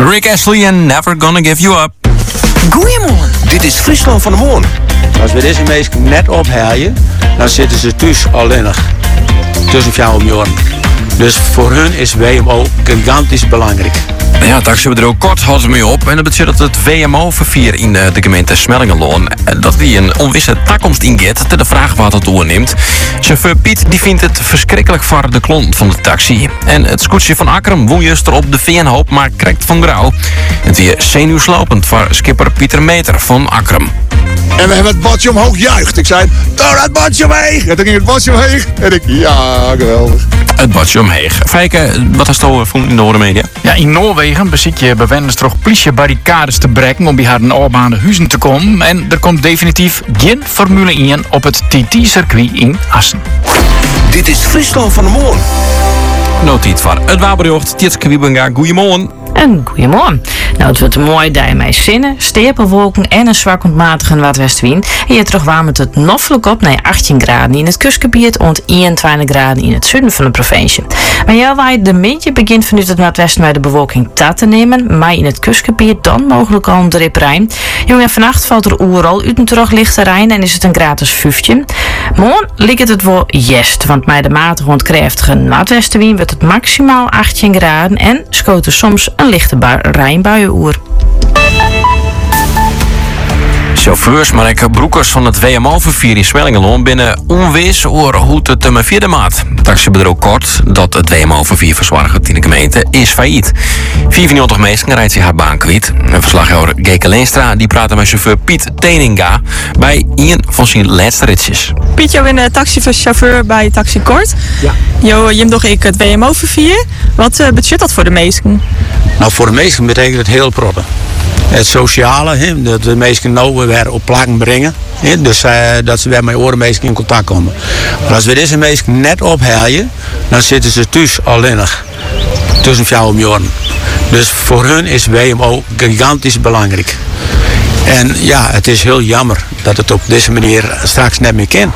Rick Astley en Never Gonna Give You Up. Goeiemorgen. Dit is Friesland van de Moon. Als we deze mensen net ophalen, dan zitten ze thuis alleenig. Tussen 4 miljoen. Dus voor hun is WMO gigantisch belangrijk. Ja, taxibedrijf Kort houdt ze mee op. En dat betekent dat het WMO-vervier in de gemeente Smellingenloon dat die een onwisse toekomst ingeet. De vraag wat het doorneemt. Chauffeur Piet die vindt het verschrikkelijk voor de klant van de taxi. En het scootje van Akkerum woon juist op de VN-hoop, maar krijgt van grauw. Het weer zenuwslopend voor skipper Pieter Meter van Akkerum. En we hebben het bordje omhoog juicht. Ik zei, door het bordje omheen. En toen ging het bordje omheen. En ik, ja, geweldig. Het bordje omheeg. Fijke, wat is het in de media? Ja, in Noorwegen beziet je bewoners toch politiebarricades te breken om bij haar oorbaande huizen te komen. En er komt definitief geen Formule 1 op het TT-circuit in Assen. Dit is Friesland van de Moon. Notiet van het Waberjocht, Tjitske Wiebenga, goeiemorgen. En goeiemorgen. Nou, het wordt een mooi dag met zinnen, stapelwolken en een zwak ontmatige noordwestenwind. En je terug warmt het noffelijk op naar 18 graden in het kustgebied en 21 graden in het zuiden van de provincie. Maar ja, waar de windje begint vanuit het noordwesten bij de bewolking te nemen, maar in het kustgebied dan mogelijk al een dripperijn. Jongen, vannacht valt er overal uit een terug lichte rijn en is het een gratis 15. Morgen ligt het wel jest, want bij de matige ontkrachtige noordwestenwind wordt het maximaal 18 graden en schoot er soms een lichte rijnbuienoer. Chauffeurs Marike Broekers van het WMO-vervier in Smellingenloon binnen onwis over hoe het met vierde maat. Taxibedrijf Kort, dat het WMO-vervier verzorgt in de gemeente, is failliet. 94 mensen rijdt zich haar baan kwijt. Een verslaghouder Geke Leenstra die praatte met chauffeur Piet Teninga bij een van zijn laatste ritjes. Piet, jij bent taxichauffeur bij Taxi Kort. Ja. Je hebt ik het WMO-vervier. Wat betekent dat voor de meesten? Nou, voor de meesten betekent het heel protten. Het sociale, dat de mensen nou weer op plakken brengen. Dus dat ze weer met oren mensen in contact komen. Maar als we deze mensen net ophalen, dan zitten ze thuis alleenig. Tussen 4 miljoen. Dus voor hun is WMO gigantisch belangrijk. En ja, het is heel jammer dat het op deze manier straks net meer kan.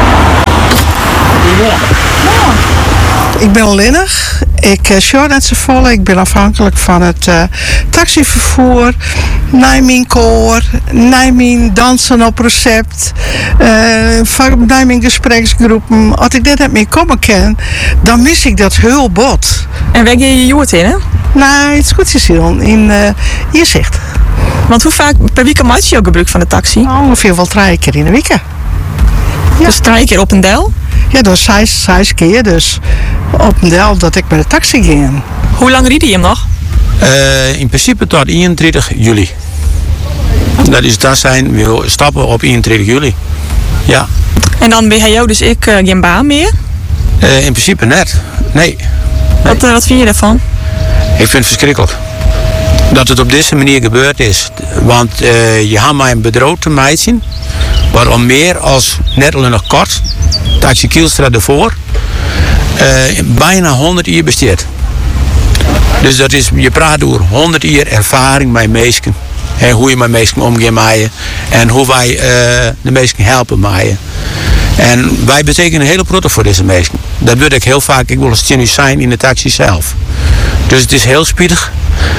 Ik ben alleenig. Ik sjouw net zo vol. Ik ben afhankelijk van het taxivervoer, naar mijn koor, naar mijn dansen op recept, naar mijn gespreksgroepen. Als ik dit niet meer komen kan, dan mis ik dat heel bot. En waar je joert in, hè? Nou, het is goed Cecile, in Ierzicht. Want hoe vaak per week maak je ook gebruik van de taxi? Ongeveer wel 3 keer in de week. Ja. Dus 3 keer op een deel? Ja, dat is 6 keer. Dus op een deel dat ik met de taxi ging. Hoe lang rijd je hem nog? In principe tot 31 juli. Dat zijn we stappen op 31 juli. Ja. En dan ben jij dus geen baan meer? In principe net. Nee. Wat vind je daarvan? Ik vind het verschrikkelijk. Dat het op deze manier gebeurd is. Want je had mij een bedroog te meiden. Waarom meer als net alleen nog kort. Taxi Kielstra ervoor. Bijna 100 jaar besteed. Dus dat is, je praat over 100 jaar ervaring met mensen. En hoe je met mensen omgaat met je. En hoe wij de mensen helpen met je. En wij betekenen een hele protte voor deze mensen. Dat wil ik heel vaak. Ik wil als genius zijn in de taxi zelf. Dus het is heel spietig.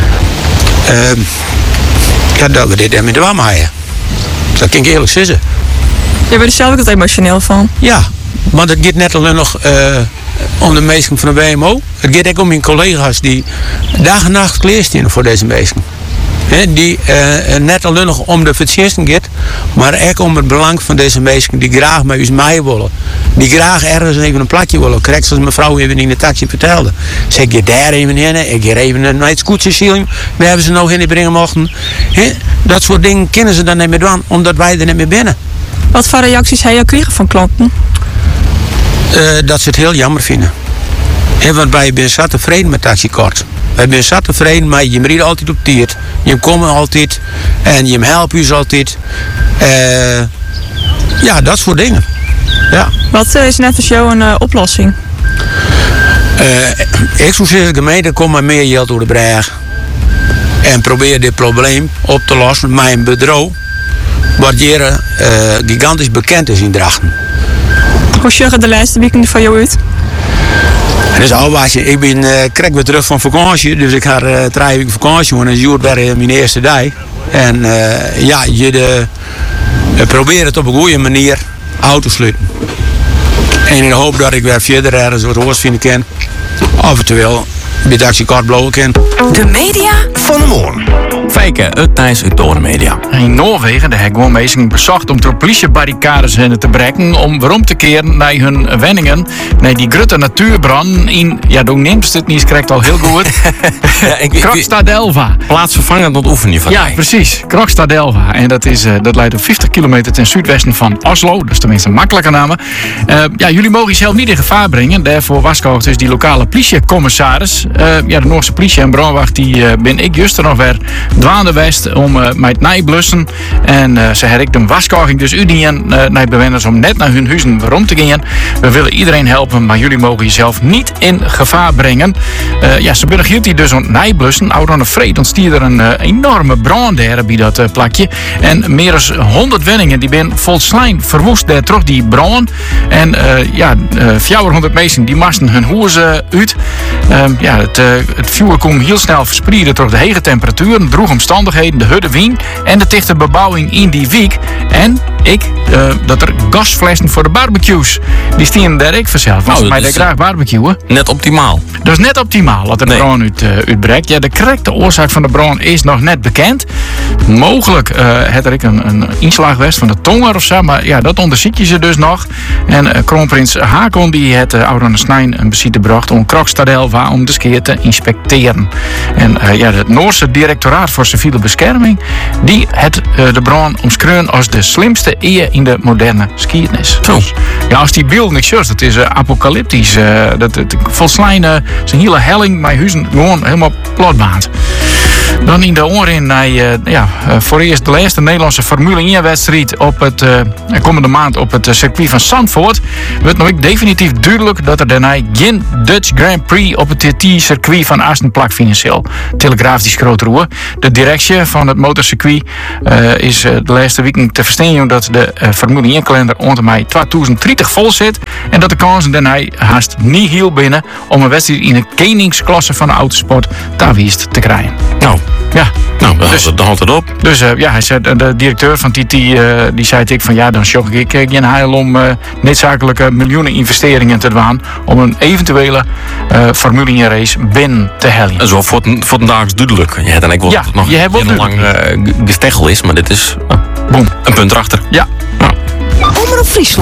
Ja, dat we dit ermee doen maken. Dat kan ik eerlijk zeggen. Je bent er zelf ook wat emotioneel van. Ja, maar het gaat net alleen nog om de mensen van de WMO. Het gaat ook om mijn collega's die dag en nacht kleerstenen voor deze mensen. Die net alleen nog om de verdiensten gaat, maar ook om het belang van deze mensen die graag met ons mee willen. Die graag ergens even een plakje willen. Krijg zoals mevrouw even in de taxi vertelde. Zeg je daar even in, ik ga even naar het scootje. We hebben ze nog in brengen mochten. Dat soort dingen kennen ze dan niet meer doen, omdat wij er niet meer binnen. Wat voor reacties heb je gekregen van klanten? Dat ze het heel jammer vinden. Want wij zijn zo tevreden met Taxi Kort. Wij zijn zo tevreden, maar je rijdt altijd op tijd. Je komt altijd en je helpt ons altijd. Ja, dat soort dingen. Ja. Wat is net voor jou een oplossing? Ik zou zeggen, de gemeente komt maar meer geld door de brug. En probeer dit probleem op te lossen met een bedrijf. Wat hier gigantisch bekend is in Drachten. Hoe zag het de laatste weekend voor jou uit? dat is alwaasje. Ik ben krijg weer terug van vakantie, dus ik ga 3 weken vakantie doen en juurt bij mijn eerste dag. En je probeert het op een goede manier uit te sluiten. En in de hoop dat ik weer verder ergens wat hoors vinden kan. Eventueel bij de actie kort blauw kan. De media Van de morgen. Fijke, het Nijs uit de media. In Noorwegen, de heb gewoon mensen bezocht om door politiebarricades heen te breken om waarom te keren naar hun wenningen, naar die grote natuurbrand in, ja, de neemt het niet, krijgt al heel goed. Krokstadelva. Plaatsvervangend ontoefening van Ja, mij. precies. Krokstadelva. En dat leidt op 50 kilometer ten zuidwesten van Oslo. Dus tenminste een makkelijke naam. Jullie mogen jezelf niet in gevaar brengen. Daarvoor was ook dus die lokale politiecommissaris. De Noorse politie en brandwacht, die ben ik juist er nog weer dwaande west om mij het nijblussen. En ze heb ik de waskoging dus udien naar bewoners om net naar hun huizen rond te gaan. We willen iedereen helpen, maar jullie mogen jezelf niet in gevaar brengen. Ze hield hij dus aan nijblussen. Oud aan de vreed ontstier er een enorme brand daar bij dat plakje. En meer dan 100 woningen die ben volslijn verwoest daar terug die brand. En 400 mensen die moesten hun huizen uit. Het vuur kon heel snel verspreiden door de hege temperaturen, droege omstandigheden, de hudde wien en de dichte bebouwing in die wijk. En dat er gasflessen voor de barbecues, die stien daar ik vanzelf. Want mij daar graag barbecuen. Net optimaal. Dat is net optimaal dat de brand uitbreekt. Ja, de correcte oorzaak van de brand is nog net bekend. Mogelijk had er een inslag geweest van de tonger of zo, maar ja, dat onderzoek je ze dus nog. En kroonprins Haakon die het Ouderne Snijn een bezoek gebracht om Krokstadelva om de keer te inspecteren. En het Noorse Directoraat voor Civiele Bescherming die het de brand omschreven als de slimste eeuw in de moderne geschiedenis. Dus, als die beeld niks is, dat is apocalyptisch. Volslijn zijn hele helling, mijn huizen gewoon helemaal platbaand. Dan in de oren naar voor eerst de laatste Nederlandse Formule 1-wedstrijd op het komende maand op het circuit van Zandvoort. Wordt nog definitief duidelijk dat er daarna geen Dutch Grand Prix op het TT-circuit van Asten plak financieel. Telegraaf die grote roer. De directie van het motorcircuit is de laatste weken te verstaan dat de Formule 1-kalender onder mij 2030 vol zit. En dat de kansen daarna haast niet heel binnen om een wedstrijd in de koningsklasse van de autosport daar wist te krijgen. Dan houdt het op. Dus hij zei, de directeur van TT die zei ik van dan sjog ik geen heil om noodzakelijke miljoenen investeringen te doen om een eventuele Formule 1 race binnen te hellen. En zo voor vandaag is duidelijk. Je hebt dan wel dat het nog heel lang gesteggel is, maar dit is een punt erachter. Ja. Omroep Friesland.